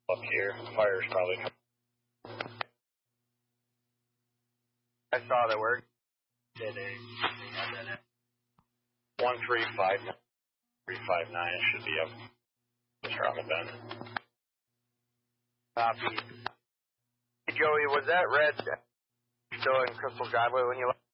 up here. Fire's probably coming. I saw that work. Did a 135 359 should be up. Mr. Bend. Copy. Hey, Joey, was that red still in Crystal driveway when you left?